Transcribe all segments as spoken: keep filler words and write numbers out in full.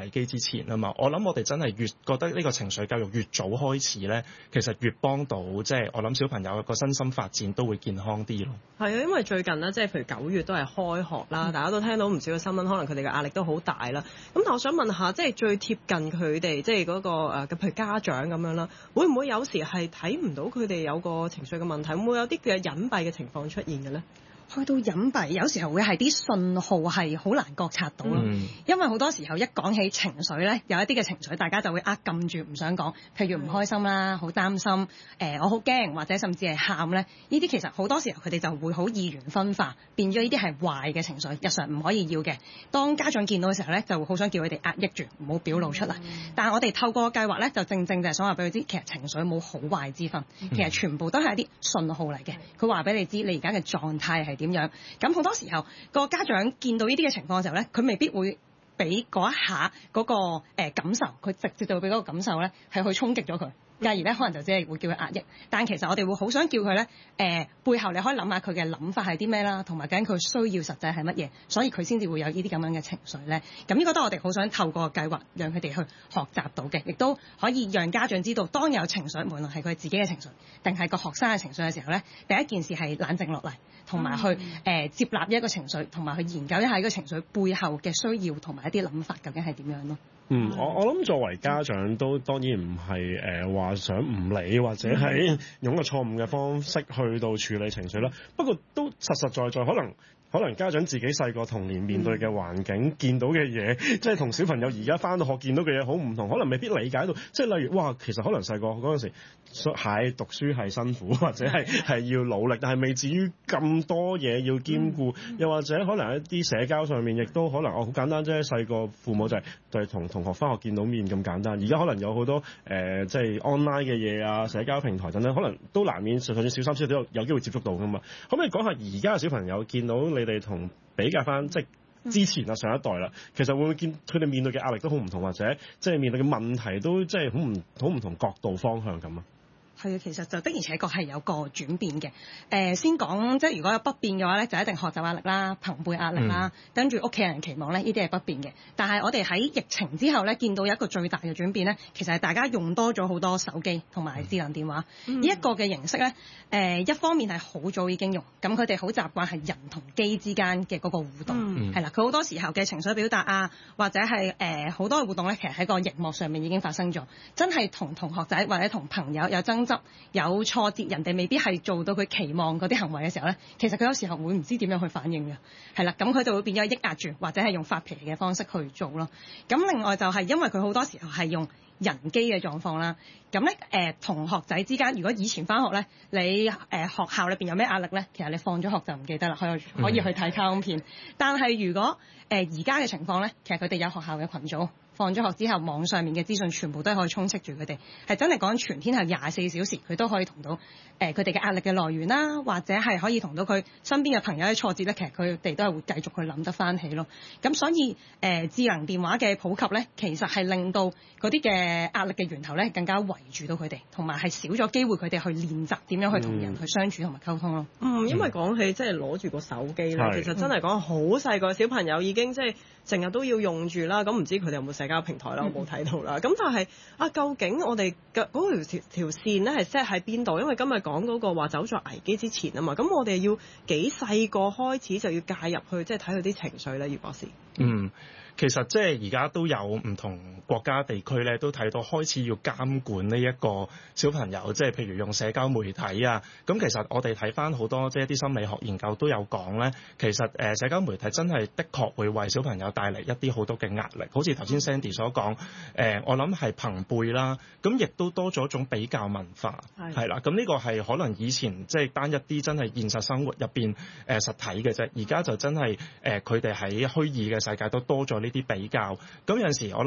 危機之前啊嘛。我諗我哋真係越覺得呢個情緒教育越早開始咧，其實越幫到即係我諗小朋友個身心發展都會健康啲咯。 係啊，因為最近咧，即係譬如九月都係開學啦，嗯、大家都聽到唔少嘅新聞，可能佢哋嘅壓力都好大啦。咁但我想問下，即係最貼近佢哋，即係嗰個誒，譬如家長咁樣啦，會唔會有時係睇唔到佢哋有個情緒嘅問題，會唔會有啲嘅隱蔽嘅情況出現嘅咧？ 去到隱蔽，有時候會係啲信號係好難覺察到咯。嗯、因為好多時候一講起情緒咧，有一啲嘅情緒大家就會呃撳住唔想講，譬如唔開心啦、好擔心、誒、呃、我好驚或者甚至係喊咧，呢啲其實好多時候佢哋就會好二元分化，變咗呢啲係壞嘅情緒，日常唔可以要嘅。當家長見到嘅時候咧，就會好想叫佢哋壓抑住，唔好表露出嚟。嗯、但係我哋透過計劃咧，就正正就係想話俾佢知，其實情緒冇好壞之分，嗯、其實全部都係一啲信號嚟嘅。佢話俾你知，你而家嘅狀態係點樣？咁好多時候個家長見到呢啲嘅情況嘅時候咧，佢未必會俾嗰一下嗰個誒感受，佢直接就會俾嗰個感受咧係去衝擊咗佢。繼而咧，可能就只係會叫佢壓抑，但其實我哋會好想叫佢咧，誒、呃、背後你可以諗下佢嘅諗法係啲咩啦，同埋究竟佢需要實際係乜嘢，所以佢先至會有呢啲咁樣嘅情緒咧。咁呢個都係我哋好想透過計劃讓佢哋去學習到嘅，亦都可以讓家長知道，當有情緒，無論係佢自己嘅情緒定係個學生嘅情緒嘅時候咧，第一件事係冷靜落嚟，同埋去誒、呃、接納一個情緒，同埋去研究一下呢個情緒背後嘅需要同埋一啲諗法究竟係點樣咯。 嗯，我我諗作為家長都當然唔係誒話想唔理或者係用個錯誤嘅方式去到處理情緒啦。不過都實實在在可能可能家長自己細個童年面對嘅環境、嗯、見到嘅嘢，即係同小朋友而家返到學見到嘅嘢好唔同，可能未必理解到。即係例如哇，其實可能細個嗰陣時係讀書係辛苦或者係係要努力，但係未至於咁多嘢要兼顧，嗯、又或者可能一啲社交上面亦都可能哦好簡單啫。細個父母就係就係同同學返學見到面咁簡單，而家可能有好多誒、呃、即係 online 嘅嘢啊、社交平台等等，可能都難免就算小三小四都有有機會接觸到㗎嘛。可唔可以講下而家嘅小朋友見到你哋同比較翻即係之前啊上一代啦，其實會唔會見佢哋面對嘅壓力都好唔同，或者即係面對嘅問題都即係好唔好唔同角度方向咁啊？ 係啊，其實就的而且確係有個轉變嘅。誒、呃，先講即係如果有不變嘅話咧，就一定學習壓力啦、朋輩壓力啦，跟住屋企人期望咧，呢啲係不變嘅。但係我哋喺疫情之後咧，見到一個最大嘅轉變咧，其實係大家用多咗好多手機同埋智能電話。呢一、嗯、個嘅形式咧，誒、呃、一方面係好早已經用，咁佢哋好習慣係人同機之間嘅嗰個互動，係啦、嗯。佢好多時候嘅情緒表達啊，或者係誒好多嘅互動咧，其實喺個熒幕上面已經發生咗。真係同同學仔或者同朋友有爭執有挫折，人哋未必係做到佢期望嗰啲行為嘅時候咧，其實佢有時候會唔知點樣去反應嘅，係啦，咁佢就會變咗抑壓住，或者係用發脾氣嘅方式去做咯。咁另外就係因為佢好多時候係用人機嘅狀況啦，咁咧誒同學仔之間，如果以前返學咧，你誒、呃、學校裏邊有咩壓力咧，其實你放咗學就唔記得啦，可以可以去睇卡通片。嗯、但係如果誒而家嘅情況咧，其實佢哋有學校嘅群組。放咗學之後，網上面嘅資訊全部都可以充斥住佢哋，係真係講全天係廿四小時，佢都可以同到誒佢哋嘅壓力嘅來源啦，或者係可以同到佢身邊嘅朋友嘅挫折咧，其實佢哋都係會繼續去諗得翻起咯。咁所以誒、呃、智能電話嘅普及咧，其實係令到嗰啲嘅壓力嘅源頭咧更加圍住到佢哋，同埋係少咗機會佢哋去練習點樣去同人去相處同埋溝通咯。 嗯，因為講起即係攞住個手機咧，嗯、其實真係講好細個小朋友已經即係成日都要用住啦。咁唔知佢哋有冇社交平台啦？我冇睇到啦。咁、嗯、但係啊，究竟我哋嘅嗰條條線咧係 set 喺邊度？因為今日講嗰個話走在危機之前啊嘛。咁我哋要幾細個開始就要介入去，即係睇佢啲情緒咧，葉博士。 嗯。其實即係而家都有唔同國家地區咧，都睇到開始要監管呢一個小朋友，即係譬如用社交媒體啊。咁其實我哋睇翻好多即係一啲心理學研究都有講咧，其實誒社交媒體真係的確會為小朋友帶嚟一啲好多嘅壓力。好似頭先 Sandy 所講，誒我諗係朋輩啦，咁亦都多咗一種比較文化，係啦。咁呢個係可能以前即係單一啲真係現實生活入邊誒實體嘅啫，而家就真係誒佢哋喺虛擬嘅世界都多咗呢啲比較。咁有陣時我諗甚至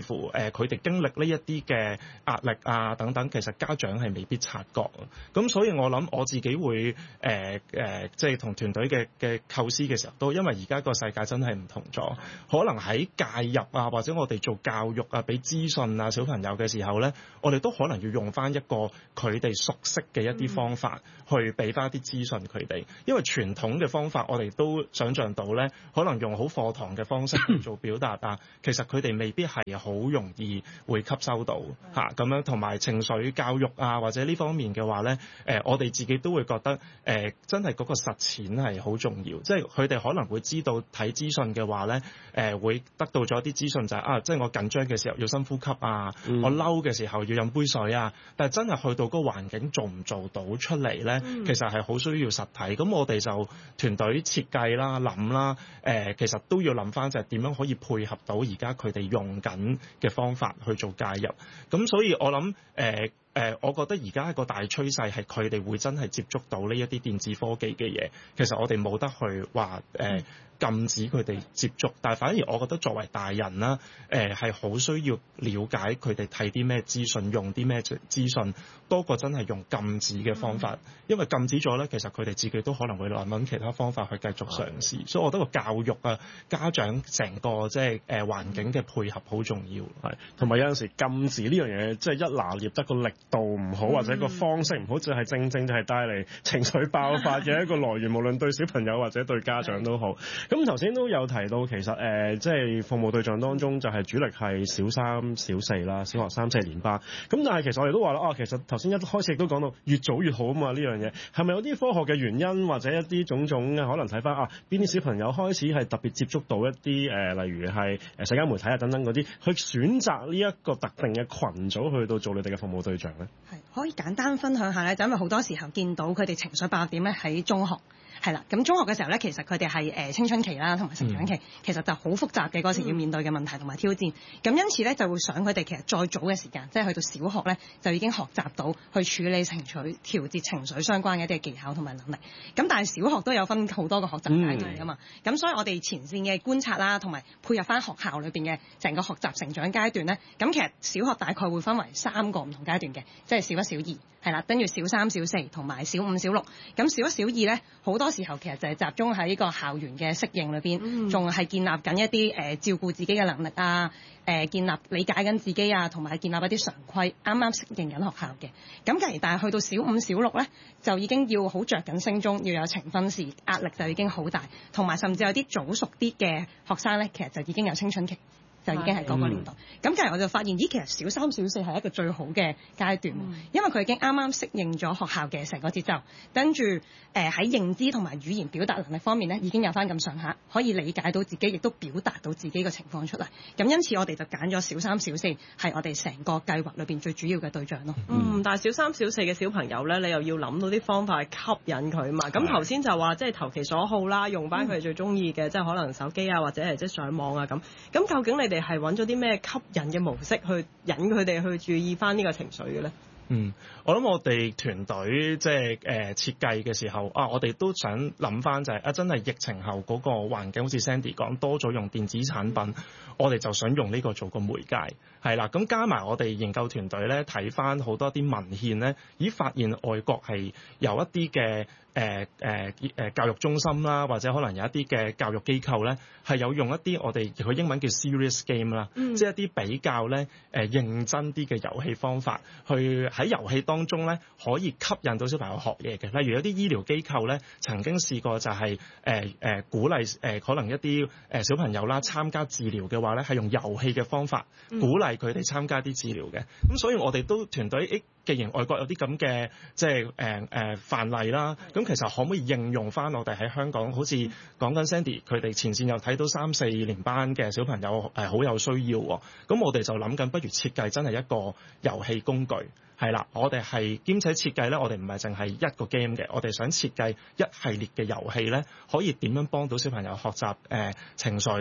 乎誒佢哋經歷呢一啲嘅壓力啊等等，其實家長係未必察覺。咁所以我諗我自己會誒誒即係同團隊嘅嘅構思嘅時候，都因為而家個世界真係唔同咗，可能喺介入啊或者我哋做教育啊俾資訊啊小朋友嘅時候咧，我哋都可能要用翻一個佢哋熟悉嘅一啲方法去俾翻啲資訊佢哋，因為傳統嘅方法我哋都想像到咧，可能用好課堂嘅方式去做表達啊，其實佢哋未必係好容易會吸收到嚇咁樣，同埋情緒教育啊或者呢方面嘅話咧，誒、呃、我哋自己都會覺得誒、呃、真係嗰個實踐係好重要，即係佢哋可能會知道睇資訊嘅話咧，誒、呃、會得到咗啲資訊就係、是、啊，即係我緊張嘅時候要深呼吸啊，嗯、我嬲嘅時候要飲杯水啊，但係真係去到嗰個環境做唔做到出嚟咧，嗯、其實係好需要實體。咁我哋就團隊設計啦、諗啦，誒、呃、其實都要諗翻就係點樣可以配合到而家佢哋用緊嘅方法去做介入。咁所以我諗誒。呃誒、呃，我覺得而家一個大趨勢係佢哋會真係接觸到呢一啲電子科技嘅嘢，其實我哋冇得去話誒、呃、禁止佢哋接觸，但係反而我覺得作為大人啦，誒係好需要了解佢哋睇啲咩資訊，用啲咩資訊，多過真係用禁止嘅方法，因為禁止咗咧，其實佢哋自己都可能會諗揾其他方法去繼續嘗試，所以我覺得個教育啊、家長成個即係誒環境嘅配合好重要，係同埋有陣時禁止呢樣嘢，即係一拿捏得個力度唔好，或者個方式唔好，就係正正就係帶嚟情緒爆發嘅一個來源，無論對小朋友或者對家長都好。咁頭先都有提到，其實誒、呃、即係服務對象當中就係主力係小三、小四啦，小學三四年班。咁但係其實我哋都話啦，啊其實頭先一開始亦都講到越早越好啊嘛，呢樣嘢係咪有啲科學嘅原因，或者一啲種種可能睇翻啊邊啲小朋友開始係特別接觸到一啲誒、呃、例如係誒社交媒體啊等等嗰啲，去選擇呢一個特定嘅群組去到做你哋嘅服務對象咧？ 係可以簡單分享下咧，就因為好多時候見到佢哋情緒爆點咧喺中學。係啦，咁中學嘅時候咧，其實佢哋係誒青春期啦，同埋成長期，嗯、其實就好複雜嘅嗰時要面對嘅問題同埋挑戰。咁、嗯、因此咧，就會想佢哋其實再早嘅時間，即係去到小學咧，就已經學習到去處理情緒、調節情緒相關嘅一啲技巧同埋能力。咁但係小學都有分好多個學習階段㗎嘛。咁、嗯、所以我哋前線嘅觀察啦，同埋配合翻學校裏邊嘅成個學習成長階段咧，咁其實小學大概會分為三個唔同階段嘅，即係小一、小二。係啦，跟住小三、小四同埋小五、小六。咁小一、小二咧，好多時候其實就係集中喺呢個校園嘅適應裏邊，仲係、嗯、建立緊一啲誒、呃、照顧自己嘅能力啊，誒、呃、建立理解緊自己啊，同埋建立一啲常規，啱啱適應緊學校嘅。咁繼而但係去到小五、小六咧，就已經要好着緊升中，要有呈分試，壓力就已經好大，同埋甚至有啲早熟啲嘅學生咧，其實就已經有青春期。就已經係嗰個年代，咁其實我就發現，咦，其實小三、小四係一個最好嘅階段，嗯、因為佢已經啱啱適應咗學校嘅成個節奏，跟住誒喺認知同埋語言表達能力方面咧，已經有翻咁上下，可以理解到自己，亦都表達到自己嘅情況出嚟。咁因此我哋就揀咗小三、小四係我哋成個計劃裏邊最主要嘅對象咯。 嗯，但係小三、小四嘅小朋友咧，你又要諗到啲方法去吸引佢嘛？咁頭先就話即係投其所好啦，用翻佢哋最中意嘅，即係可能手機啊，或者係即係上網啊咁。咁究竟你哋係揾咗啲咩吸引嘅模式去引佢哋去注意翻呢個情緒嘅咧？ 嗯，我諗我哋團隊即係誒設計嘅時候啊，我哋都想諗翻就係、是、啊，真係疫情後嗰個環境，好似 Sandy 講多咗用電子產品，我哋就想用呢個做個媒介，係啦。咁加埋我哋研究團隊咧，睇翻好多啲文獻咧，已發現外國係有一啲嘅誒誒誒教育中心啦，或者可能有一啲嘅教育機構咧，係有用一啲我哋佢英文叫 serious game 啦，嗯、即係一啲比較咧誒、呃、認真啲嘅遊戲方法去。喺遊戲當中咧，可以吸引到小朋友學嘢嘅。例如有啲醫療機構咧，曾經試過就係誒誒鼓勵誒、呃、可能一啲誒、呃、小朋友啦參加治療嘅話咧，係用遊戲嘅方法鼓勵佢哋參加啲治療嘅。咁、嗯、所以我哋都團隊誒，既然外國有啲咁嘅即係誒誒範例啦，咁其實可唔可以應用翻我哋喺香港？好似講緊 Sandy 佢哋前線又睇到三四年班嘅小朋友誒好有需要喎。咁我哋就諗緊，不如設計真係一個遊戲工具。係啦，我哋係兼且設計咧，我哋唔係淨係一個 game 嘅，我哋想設計一系列嘅遊戲咧，可以點樣幫到小朋友學習誒、呃、情緒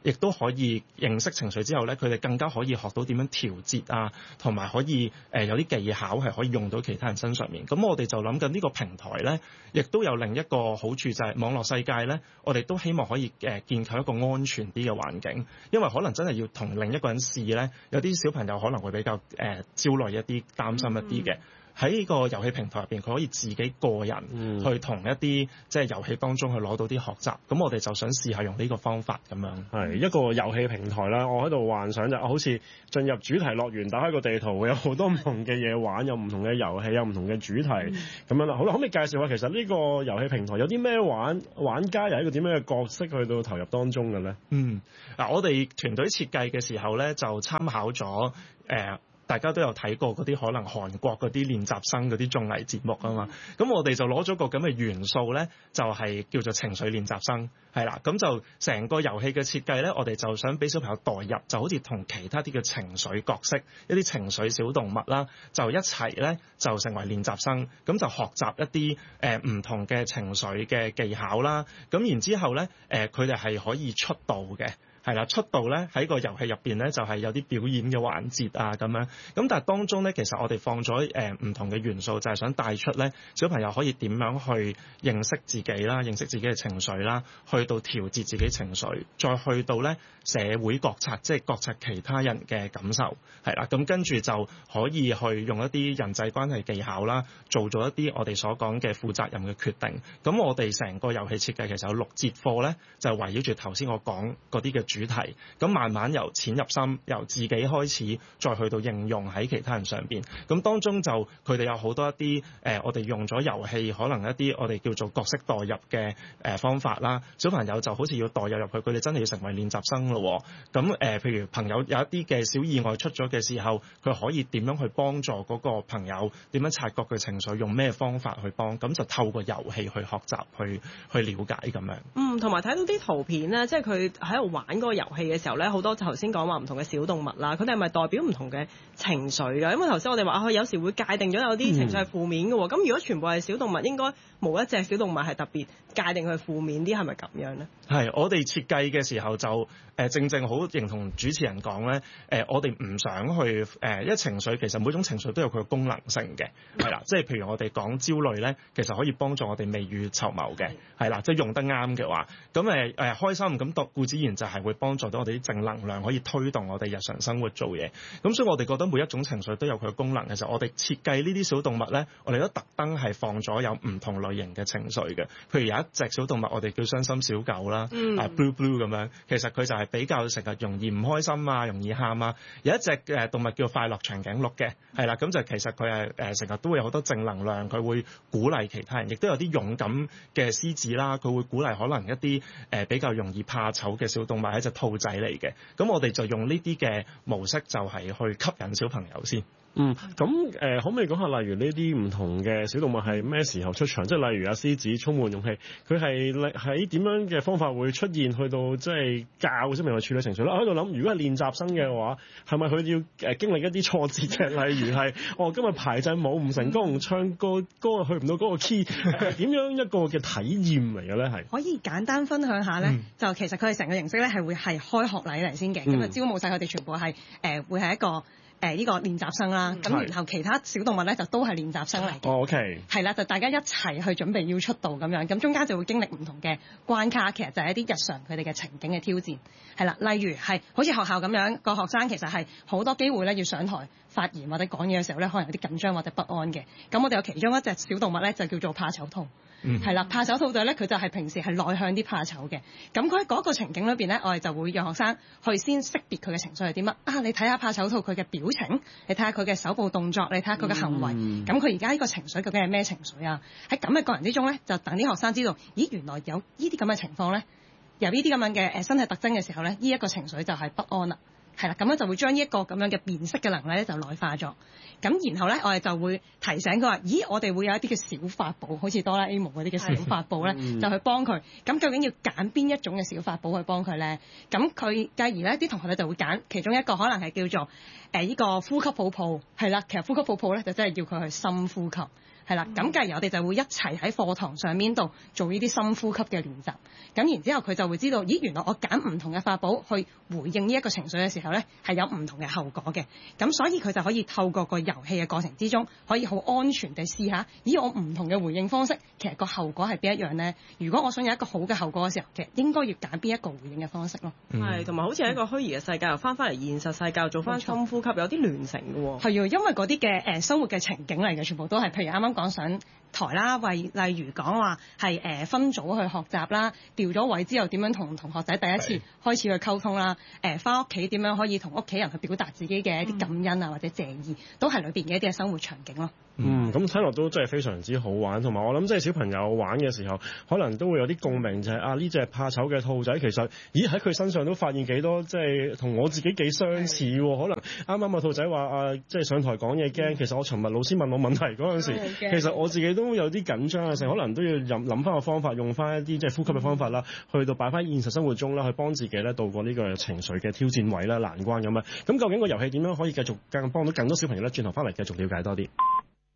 亦都可以認識情緒之後咧，佢哋更加可以學到點樣調節啊，同埋可以誒、呃、有啲技巧係可以用到其他人身上面。咁我哋就諗緊呢個平台咧，亦都有另一個好處就係網絡世界咧，我哋都希望可以誒建構一個安全啲嘅環境，因為可能真係要同另一個人試咧，有啲小朋友可能會比較誒、呃、焦慮一啲、擔心一啲嘅。喺呢個遊戲平台入邊，佢可以自己個人去同一啲即係遊戲當中去攞到啲學習。咁我哋就想試下用呢個方法咁樣。 係一個遊戲平台啦，我喺度幻想就好似進入主題樂園，打開個地圖會有好多唔同嘅嘢玩，有唔同嘅遊戲，有唔同嘅主題咁、嗯、樣啦。好啦，可唔可以介紹下其實呢個遊戲平台有啲咩玩？玩家又係一個點樣嘅角色去到投入當中嘅咧？ 嗯，嗱，我哋團隊設計嘅時候咧，就參考咗誒。呃大家都有睇過嗰啲可能韓國嗰啲練習生嗰啲綜藝節目啊嘛，咁我哋就攞咗個咁嘅元素咧，就係、是、叫做情緒練習生，係啦，咁就成個遊戲嘅設計咧，我哋就想俾小朋友代入，就好似同其他啲嘅情緒角色、一啲情緒小動物啦，就一齊咧就成為練習生，咁就學習一啲誒唔同嘅情緒嘅技巧啦，咁然之後咧誒佢哋係可以出道嘅。係啦，出道咧喺個遊戲入邊咧就係有啲表演嘅環節啊咁樣，咁但係當中咧其實我哋放咗誒唔同嘅元素，就係想帶出咧小朋友可以點樣去認識自己啦，認識自己嘅情緒啦，去到調節自己情緒，再去到咧社會覺察，即係覺察其他人嘅感受，係啦，咁跟住就可以去用一啲人際關係技巧啦，做咗一啲我哋所講嘅負責任嘅決定。咁我哋成個遊戲設計其實有六節課咧，就圍繞住頭先我講嗰啲嘅主題，咁慢慢由淺入深，由自己開始，再去到應用喺其他人上邊。咁當中就佢哋有好多一啲誒、呃，我哋用咗遊戲，可能一啲我哋叫做角色代入嘅誒、呃、方法啦。小朋友就好似要代入入去，佢哋真係要成為練習生咯。咁誒、呃，譬如朋友有一啲嘅小意外出咗嘅時候，佢可以點樣去幫助嗰個朋友？點樣察覺佢情緒？用咩方法去幫？咁就透過遊戲去學習，去去了解咁樣。 嗯，同埋睇到啲圖片咧，即係佢喺度玩嗰個遊戲嘅時候咧，好多頭先講話唔同嘅小動物啦，佢哋係咪代表唔同嘅情緒㗎？因為頭先我哋話啊，有時會界定咗有啲情緒係負面嘅喎。咁、嗯、如果全部係小動物，應該冇一隻小動物係特別界定佢負面啲，係咪咁樣咧？係， 我哋設計嘅時候就誒、呃、正正好認同主持人講咧，誒、呃、我哋唔想去誒、呃，因為情緒其實每種情緒都有佢嘅功能性嘅，係啦，即係譬如我哋講焦慮咧，其實可以幫助我哋未雨綢繆嘅，係啦，即係用得啱嘅話，咁誒誒開心咁獨固自然就係會幫助到我哋啲正能量，可以推動我哋日常生活做嘢。咁所以我哋覺得每一種情緒都有佢嘅功能嘅時候，我哋設計呢啲小動物咧，我哋都特登係放咗有唔同類型嘅情緒嘅。譬如有一隻小動物，我哋叫傷心小狗啦，嗯、啊 blue blue 咁樣，其實佢就係比較成日容易唔開心啊，容易喊啊。有一隻誒動物叫快樂長頸鹿嘅，係啦，咁就其實佢係誒成日都會有好多正能量，佢會鼓勵其他人，亦都有啲勇敢嘅獅子啦，佢會鼓勵可能一啲誒比較容易怕醜嘅小動物，係一隻兔仔嚟嘅。咁我哋就用呢啲嘅模式，就係去吸引小朋友先。 嗯，咁誒、呃，可唔可以講下，例如呢啲唔同嘅小動物係咩時候出場？即係例如阿獅子充滿勇氣，佢係喺點樣嘅方法會出現，去到即係教小朋友處理情緒啦。我喺度諗，如果係練習生嘅話，係咪佢要誒經歷一啲挫折嘅？例如係哦，今日排陣舞唔成功，唱歌歌去唔到嗰個 key，點樣一個嘅體驗嚟嘅咧？係可以簡單分享下咧，嗯、就其實佢哋成個形式咧係會係開學禮嚟先嘅，咁啊、嗯、招募晒佢哋全部係誒、呃、會係一個。誒呢、呃這個練習生啦，咁、嗯、然後其他小動物咧就都係練習生嚟嘅。 哦 OK， 係啦，就大家一齊去準備要出道咁樣，咁中間就會經歷唔同嘅關卡，其實就係一啲日常佢哋嘅情景嘅挑戰。係啦，例如係好似學校咁樣，個學生其實係好多機會咧要上台發言或者講嘢嘅時候咧，可能有啲緊張或者不安嘅。咁我哋有其中一隻小動物咧就叫做怕醜兔。係啦、嗯，怕醜兔仔咧，佢就係平時係內向啲怕醜嘅。咁佢喺嗰個情景裏邊咧，我哋就會讓學生去先識別佢嘅情緒係啲乜啊？你睇下怕醜兔佢嘅表情，你睇下佢嘅手部動作，你睇下佢嘅行為。咁佢而家呢個情緒究竟係咩情緒啊？喺咁嘅過程之中咧，就等啲學生知道，咦，原來有呢啲咁嘅情況咧，有呢啲咁樣嘅誒身體特徵嘅時候咧，呢、這、一個情緒就係不安啦。係啦，咁樣就會將呢一個咁樣嘅辨識嘅能力咧就內化咗。咁然後咧，我哋就會提醒佢話：咦，我哋會有一啲嘅小法寶，好似哆啦 A 夢嗰啲嘅小法寶咧，就去幫佢。咁究竟要揀邊一種嘅小法寶去幫佢咧？咁佢繼而咧，啲同學咧就會揀其中一個，可能係叫做誒依、呃這個呼吸泡泡。係啦，其實呼吸泡泡咧就真係要佢去深呼吸。 係啦，咁繼而我哋就會一齊喺課堂上面度做呢啲深呼吸嘅練習。咁然之後佢就會知道，咦，原來我揀唔同嘅法寶去回應呢一個情緒嘅時候咧，係有唔同嘅後果嘅。咁所以佢就可以透過個遊戲嘅過程之中，可以好安全地試下，咦，我唔同嘅回應方式，其實個後果係邊一樣咧？如果我想有一個好嘅後果嘅時候，其實應該要揀邊一個回應嘅方式咯。 係，同埋好似喺一個虛擬嘅世界，又翻返嚟現實世界做翻深呼吸，有啲亂成嘅喎。 係啊，因為嗰啲嘅誒生活嘅情景嚟嘅，全部都係譬如啱啱講上台啦，為例如講話係誒分組去學習啦，調咗位之後點樣同同學仔第一次開始去溝通啦，誒翻屋企點樣可以同屋企人去表達自己嘅一啲感恩啊或者謝意，都係裏邊嘅一啲嘅生活場景咯。 嗯，咁睇落都真係非常之好玩，同埋我諗即係小朋友玩嘅時候，可能都會有啲共鳴，就係、是、啊呢隻怕醜嘅兔仔，其實咦喺佢身上都發現幾多即係同我自己幾相似喎。可能啱啱個兔仔話啊，即係上台講嘢驚，其實我尋日老師問我問題嗰陣時，其實我自己都有啲緊張啊，成可能都要諗諗翻個方法，用翻一啲即係呼吸嘅方法啦，去到擺翻現實生活中啦，去幫自己咧渡過呢個情緒嘅挑戰位啦、難關咁啊。咁究竟個遊戲點樣可以繼續更幫到更多小朋友咧？轉頭翻嚟繼續了解多啲。